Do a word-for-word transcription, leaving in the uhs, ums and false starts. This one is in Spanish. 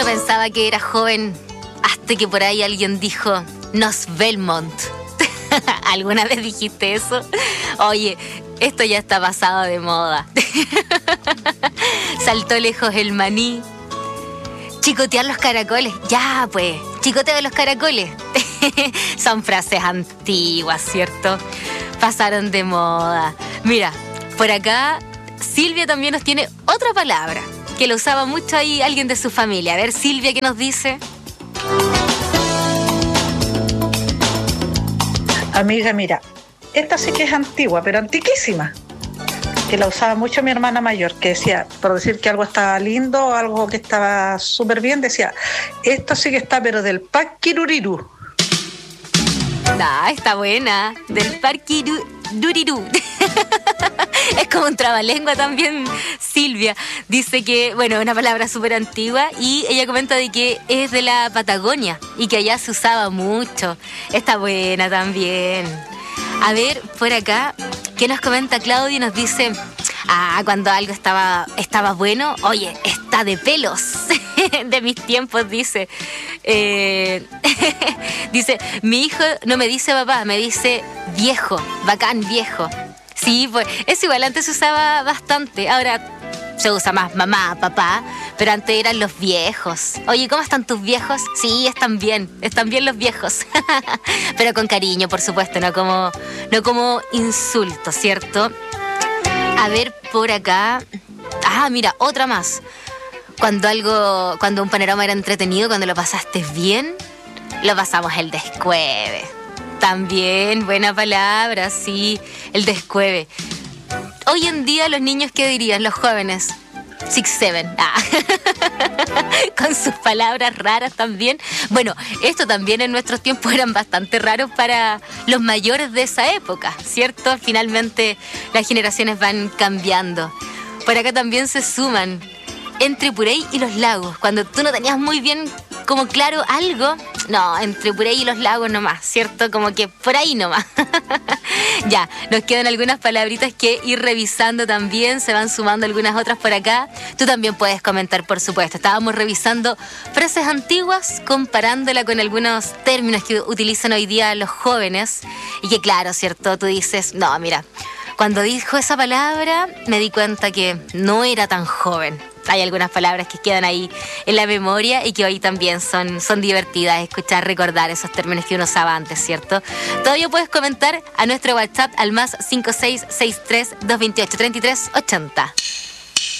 Uno pensaba que era joven hasta que por ahí alguien dijo, nos Belmont. ¿Alguna vez dijiste eso? Oye, esto ya está pasado de moda. Saltó lejos el maní. Chicotear los caracoles. Ya, pues, chicoteo de los caracoles. Son frases antiguas, ¿cierto? Pasaron de moda. Mira, por acá Silvia también nos tiene otra palabra que lo usaba mucho ahí alguien de su familia. A ver, Silvia, ¿qué nos dice? Amiga, mira, esta sí que es antigua, pero antiquísima, que la usaba mucho mi hermana mayor, que decía, por decir que algo estaba lindo o algo que estaba súper bien, decía, esto sí que está, pero del Paquiruriru. Ah, está buena. Del Paquiruriru. Es como un trabalengua también, Silvia. Dice que, bueno, es una palabra súper antigua y ella comenta de que es de la Patagonia y que allá se usaba mucho. Está buena también. A ver, por acá, ¿qué nos comenta Claudia? Nos dice, ah, cuando algo estaba, estaba bueno, oye, está de pelos. De mis tiempos, dice. Eh, dice, mi hijo no me dice papá, me dice viejo, bacán viejo. Sí, pues es igual, antes se usaba bastante, ahora se usa más mamá, papá, pero antes eran los viejos. Oye, ¿cómo están tus viejos? Sí, están bien, están bien los viejos. Pero con cariño, por supuesto, no como, no como insulto, ¿cierto? A ver, por acá. Ah, mira, otra más. Cuando algo, cuando un panorama era entretenido, cuando lo pasaste bien, lo pasamos el descueve. También, buena palabra, sí, el descueve. Hoy en día los niños, ¿qué dirían? Los jóvenes, six, seven. Ah. Con sus palabras raras también. Bueno, esto también en nuestros tiempos eran bastante raros para los mayores de esa época, ¿cierto? Finalmente las generaciones van cambiando. Por acá también se suman entre Purey y los lagos. Cuando tú no tenías muy bien como claro algo, no, entre Purey y los lagos nomás, ¿cierto? Como que por ahí nomás. Ya, nos quedan algunas palabritas que ir revisando también, se van sumando algunas otras por acá. Tú también puedes comentar, por supuesto. Estábamos revisando frases antiguas, comparándola con algunos términos que utilizan hoy día los jóvenes. Y que claro, ¿cierto? Tú dices, no, mira, cuando dijo esa palabra me di cuenta que no era tan joven. Hay algunas palabras que quedan ahí en la memoria y que hoy también son, son divertidas escuchar, recordar esos términos que uno usaba antes, ¿cierto? Todavía puedes comentar a nuestro WhatsApp al más cinco seis seis tres, dos dos ocho, tres tres ocho cero.